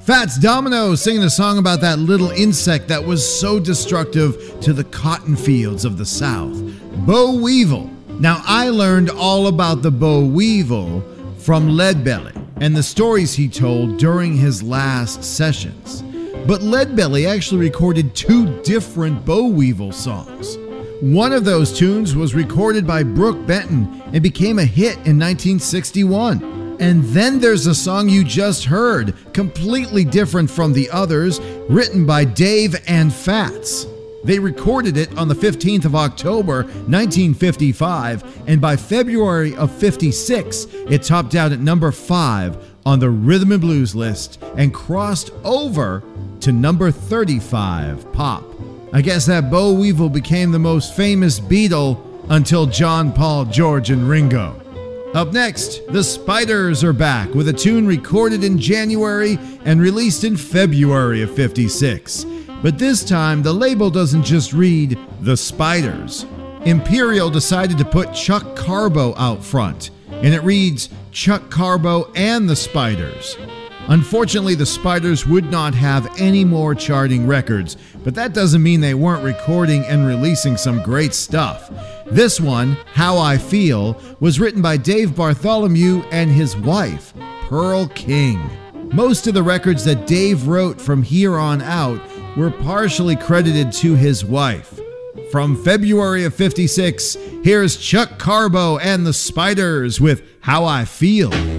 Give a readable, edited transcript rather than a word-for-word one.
Fats Domino singing a song about that little insect that was so destructive to the cotton fields of the South. Boll Weevil. Now, I learned all about the boll weevil from Leadbelly and the stories he told during his last sessions. But Leadbelly actually recorded 2 different boll weevil songs. One of those tunes was recorded by Brook Benton and became a hit in 1961. And then there's a song you just heard, completely different from the others, written by Dave and Fats. They recorded it on the 15th of October, 1955, and by February of 56, it topped out at number 5 on the Rhythm and Blues list and crossed over to number 35 pop. I guess that boll weevil became the most famous Beatle until John, Paul, George, and Ringo. Up next, the Spiders are back with a tune recorded in January and released in February of 56. But this time, the label doesn't just read The Spiders. Imperial decided to put Chuck Carbo out front, and it reads Chuck Carbo and the Spiders. Unfortunately, the Spiders would not have any more charting records, but that doesn't mean they weren't recording and releasing some great stuff. This one, How I Feel, was written by Dave Bartholomew and his wife, Pearl King. Most of the records that Dave wrote from here on out were partially credited to his wife. From February of 56, here's Chuck Carbo and the Spiders with How I Feel.